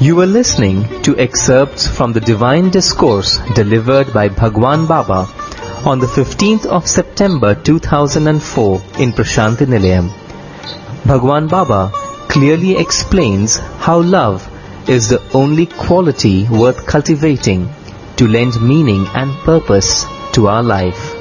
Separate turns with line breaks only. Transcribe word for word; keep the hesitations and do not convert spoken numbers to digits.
You were listening to excerpts from the Divine Discourse delivered by Bhagwan Baba on the fifteenth of September two thousand four in Prashanti Nilayam. Bhagwan Baba clearly explains how love is the only quality worth cultivating to lend meaning and purpose to our life.